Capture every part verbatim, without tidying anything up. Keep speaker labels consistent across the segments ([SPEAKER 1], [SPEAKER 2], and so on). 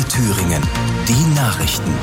[SPEAKER 1] Antenne Thüringen. Die Nachrichten.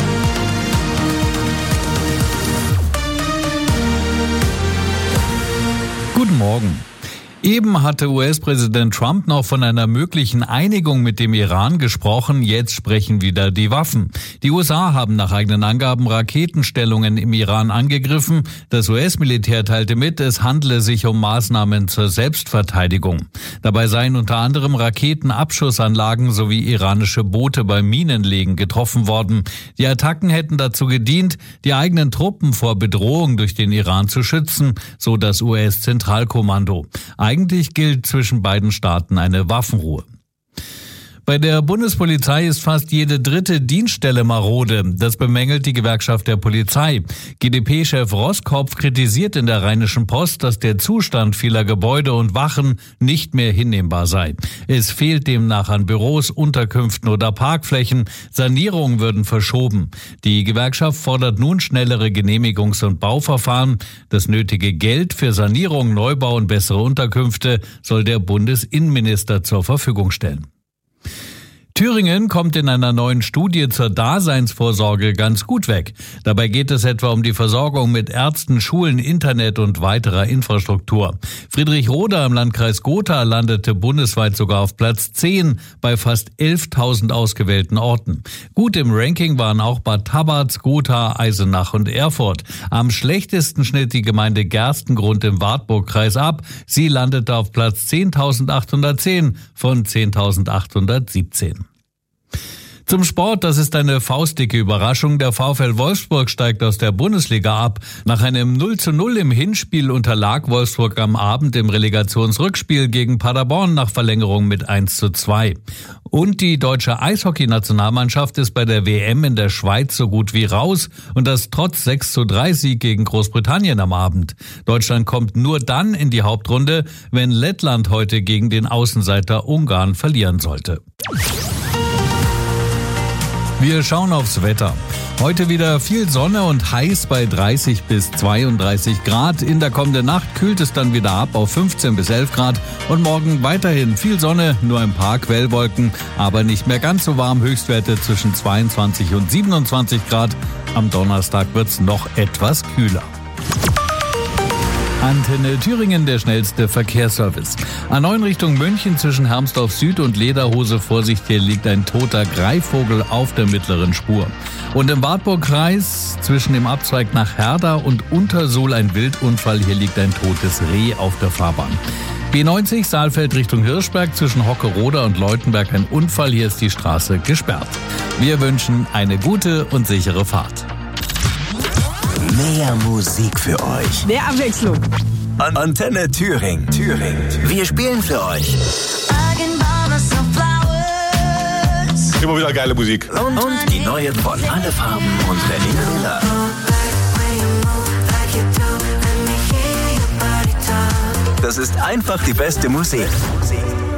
[SPEAKER 2] Guten Morgen. Eben hatte U S-Präsident Trump noch von einer möglichen Einigung mit dem Iran gesprochen. Jetzt sprechen wieder die Waffen. Die U S A haben nach eigenen Angaben Raketenstellungen im Iran angegriffen. Das U S-Militär teilte mit, es handle sich um Maßnahmen zur Selbstverteidigung. Dabei seien unter anderem Raketenabschussanlagen sowie iranische Boote beim Minenlegen getroffen worden. Die Attacken hätten dazu gedient, die eigenen Truppen vor Bedrohung durch den Iran zu schützen, so das U S-Zentralkommando. Eigentlich gilt zwischen beiden Staaten eine Waffenruhe. Bei der Bundespolizei ist fast jede dritte Dienststelle marode. Das bemängelt die Gewerkschaft der Polizei. G d P-Chef Roskopf kritisiert in der Rheinischen Post, dass der Zustand vieler Gebäude und Wachen nicht mehr hinnehmbar sei. Es fehlt demnach an Büros, Unterkünften oder Parkflächen. Sanierungen würden verschoben. Die Gewerkschaft fordert nun schnellere Genehmigungs- und Bauverfahren. Das nötige Geld für Sanierung, Neubau und bessere Unterkünfte soll der Bundesinnenminister zur Verfügung stellen. Thüringen kommt in einer neuen Studie zur Daseinsvorsorge ganz gut weg. Dabei geht es etwa um die Versorgung mit Ärzten, Schulen, Internet und weiterer Infrastruktur. Friedrich-Roda im Landkreis Gotha landete bundesweit sogar auf Platz zehn bei fast elftausend ausgewählten Orten. Gut im Ranking waren auch Bad Tabatz, Gotha, Eisenach und Erfurt. Am schlechtesten schnitt die Gemeinde Gerstengrund im Wartburgkreis ab. Sie landete auf Platz zehntausendachthundertzehn von zehntausendachthundertsiebzehn. Zum Sport, das ist eine faustdicke Überraschung. Der VfL Wolfsburg steigt aus der Bundesliga ab. Nach einem null zu null im Hinspiel unterlag Wolfsburg am Abend im Relegationsrückspiel gegen Paderborn nach Verlängerung mit eins zu zwei. Und die deutsche Eishockey-Nationalmannschaft ist bei der W M in der Schweiz so gut wie raus. Und das trotz sechs zu drei Sieg gegen Großbritannien am Abend. Deutschland kommt nur dann in die Hauptrunde, wenn Lettland heute gegen den Außenseiter Ungarn verlieren sollte. Wir schauen aufs Wetter. Heute wieder viel Sonne und heiß bei dreißig bis zweiunddreißig Grad. In der kommenden Nacht kühlt es dann wieder ab auf fünfzehn bis elf Grad. Und morgen weiterhin viel Sonne, nur ein paar Quellwolken, aber nicht mehr ganz so warm. Höchstwerte zwischen zweiundzwanzig und siebenundzwanzig Grad. Am Donnerstag wird's noch etwas kühler. Antenne Thüringen, der schnellste Verkehrsservice. A neun Richtung München zwischen Hermsdorf Süd und Lederhose. Vorsicht, hier liegt ein toter Greifvogel auf der mittleren Spur. Und im Wartburgkreis zwischen dem Abzweig nach Herda und Untersuhl ein Wildunfall. Hier liegt ein totes Reh auf der Fahrbahn. B neunzig Saalfeld Richtung Hirschberg zwischen Hockeroda und Leutenberg ein Unfall. Hier ist die Straße gesperrt. Wir wünschen eine gute und sichere Fahrt.
[SPEAKER 1] Mehr Musik für euch.
[SPEAKER 3] Mehr Abwechslung.
[SPEAKER 1] An- Antenne Thüringen. Thüringen. Wir spielen für euch.
[SPEAKER 4] Immer wieder geile Musik.
[SPEAKER 1] Und, und die neue von Alle Farben und Berlin Miller. Das ist einfach die beste Musik.